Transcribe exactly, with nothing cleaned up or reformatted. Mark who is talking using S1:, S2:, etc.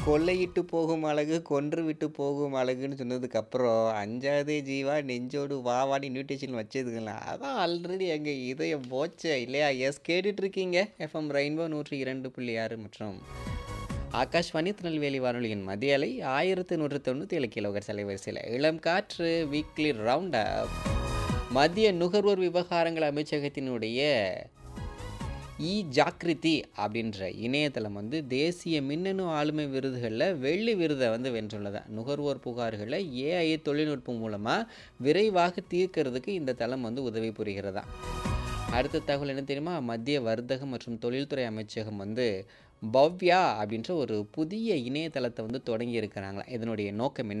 S1: கொள்ளையிட்டு போகும் அழகு, கொன்று விட்டு போகும் அழகுன்னு சொன்னதுக்கப்புறம், "அஞ்சாதே ஜீவா நெஞ்சோடு வா வான்னு" இன்விடேஷன் வச்சதுங்களா, அதான் ஆல்ரெடி எங்க இதயம் போச்சே இல்லையா? எஸ் கேட்டுட்டு இருக்கீங்க. எஃப்எம் ரெயின்போ நூற்று இரண்டு புள்ளி ஆறு மற்றும் ஆகாஷ்வாணி திருநெல்வேலி வானொலியின் மதிய அலை ஆயிரத்து நூற்று தொண்ணூற்றி ஏழு கிலோஹெர்ட்ஸ் அலைவரிசையில் இளம் காற்று வீக்லி ரவுண்ட் அப். மத்திய நுகர்வோர் விவகாரங்கள் அமைச்சகத்தினுடைய இ ஜாக்ரிதி அப்படின்ற இணையதளம் வந்து தேசிய மின்னணு ஆளுமை விருதுகளில் வெள்ளி விருதை வந்து வென்றுள்ளதா. நுகர்வோர் புகார்களை ஏஐ தொழில்நுட்பம் மூலமாக விரைவாக தீர்க்கிறதுக்கு இந்த தளம் வந்து உதவி புரிகிறதா. அடுத்த தகவல் என்ன தெரியுமா? மத்திய வர்த்தகம் மற்றும் தொழில்துறை அமைச்சகம் வந்து பவ்யா அப்படின்ற ஒரு புதிய இணையதளத்தை வந்து தொடங்கி இருக்கிறாங்களா. இதனுடைய நோக்கம் என்ன